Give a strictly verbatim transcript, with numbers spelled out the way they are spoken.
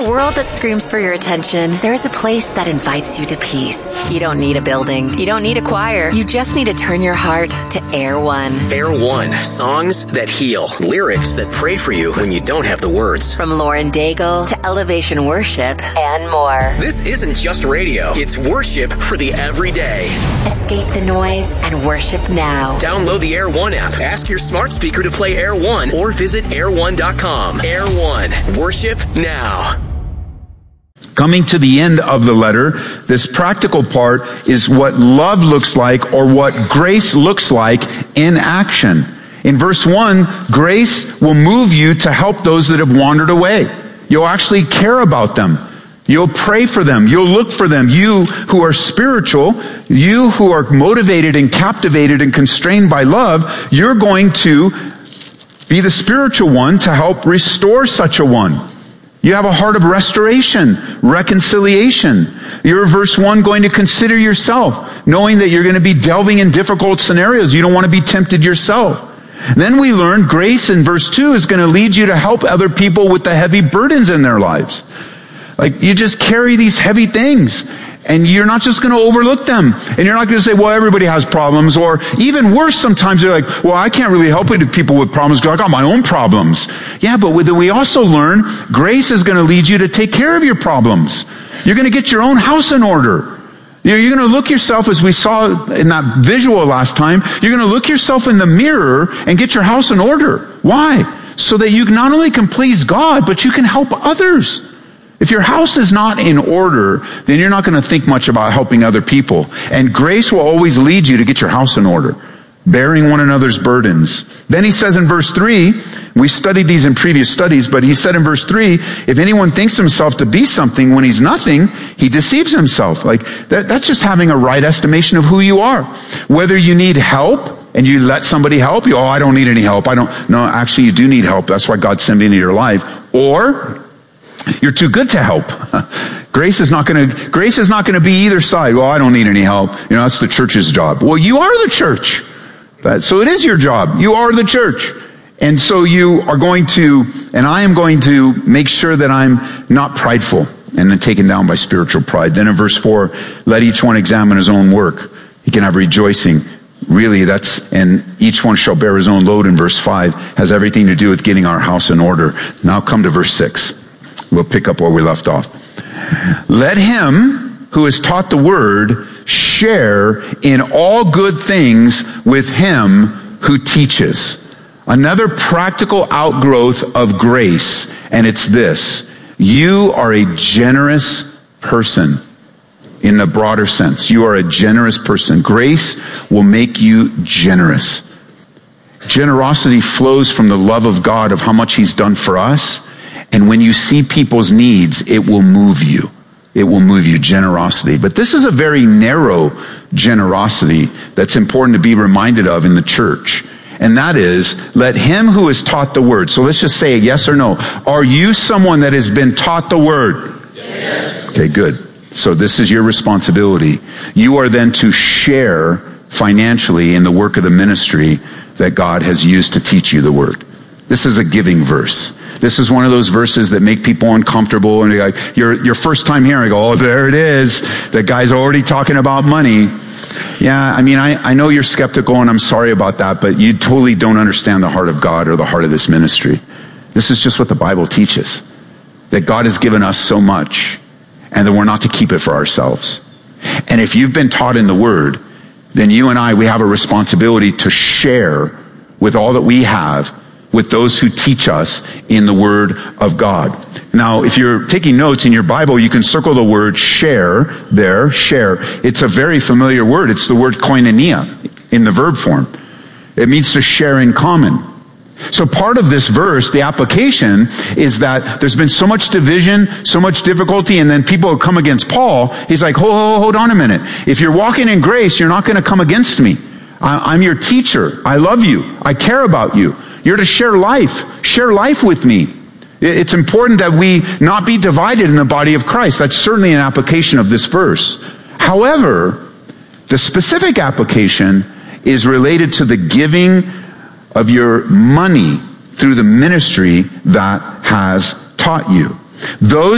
world that screams for your attention, there is a place that invites you to peace. You don't need a building. You don't need a choir. You just need to turn your heart to Air One. Air One. Songs that heal. Lyrics that pray for you when you don't have the words. From Lauren Daigle to Elevation Worship and more. This isn't just radio. It's worship for the everyday. Escape the noise and worship now. Download the Air One app. Ask your smart speaker to play Air One or visit air one dot com. Air One. Worship now. Coming to the end of the letter, this practical part is what love looks like or what grace looks like in action. In verse one, grace will move you to help those that have wandered away. You'll actually care about them. You'll pray for them. You'll look for them. You who are spiritual, you who are motivated and captivated and constrained by love, you're going to be the spiritual one to help restore such a one. You have a heart of restoration, reconciliation. You're, verse one, going to consider yourself, knowing that you're going to be delving in difficult scenarios. You don't want to be tempted yourself. Then we learn grace in verse two is going to lead you to help other people with the heavy burdens in their lives. Like, you just carry these heavy things, and you're not just going to overlook them. And you're not going to say, well, everybody has problems. Or even worse, sometimes you're like, well, I can't really help people with problems because I got my own problems. Yeah, but we also learn grace is going to lead you to take care of your problems. You're going to get your own house in order. You're going to look yourself, as we saw in that visual last time, you're going to look yourself in the mirror and get your house in order. Why? So that you not only can please God, but you can help others. If your house is not in order, then you're not going to think much about helping other people. And grace will always lead you to get your house in order, bearing one another's burdens. Then he says in verse three, we studied these in previous studies, but he said in verse three, if anyone thinks himself to be something when he's nothing, he deceives himself. Like, that, that's just having a right estimation of who you are. Whether you need help, and you let somebody help you, oh, I don't need any help. I don't, no, actually you do need help. That's why God sent me into your life. Or, you're too good to help. Grace is not going to, grace is not going to be either side. Well, I don't need any help. You know, that's the church's job. Well, you are the church. That, so it is your job. You are the church. And so you are going to, and I am going to make sure that I'm not prideful and then taken down by spiritual pride. Then in verse four, let each one examine his own work. He can have rejoicing. Really, that's, and each one shall bear his own load in verse five, has everything to do with getting our house in order. Now come to verse six. We'll pick up where we left off. Let him who is taught the word share in all good things with him who teaches. Another practical outgrowth of grace, and it's this. You are a generous person in the broader sense. You are a generous person. Grace will make you generous. Generosity flows from the love of God, of how much he's done for us. And when you see people's needs, it will move you. It will move you, generosity. But this is a very narrow generosity that's important to be reminded of in the church. And that is, let him who is taught the word. So let's just say yes or no. Are you someone that has been taught the word? Yes. Okay, good. So this is your responsibility. You are then to share financially in the work of the ministry that God has used to teach you the word. This is a giving verse. This is one of those verses that make people uncomfortable, and you're like, your your first time here, I go, oh, there it is. The guy's already talking about money. Yeah, I mean, I, I know you're skeptical, and I'm sorry about that, but you totally don't understand the heart of God or the heart of this ministry. This is just what the Bible teaches, that God has given us so much, and that we're not to keep it for ourselves. And if you've been taught in the Word, then you and I, we have a responsibility to share with all that we have with those who teach us in the Word of God. Now, if you're taking notes in your Bible, you can circle the word share there, share. It's a very familiar word. It's the word koinonia in the verb form. It means to share in common. So part of this verse, the application, is that there's been so much division, so much difficulty, and then people come against Paul. He's like, hold, hold, hold on a minute. If you're walking in grace, you're not going to come against me. I, I'm your teacher. I love you. I care about you. You're to share life. Share life with me. It's important that we not be divided in the body of Christ. That's certainly an application of this verse. However, the specific application is related to the giving of your money through the ministry that has taught you. Those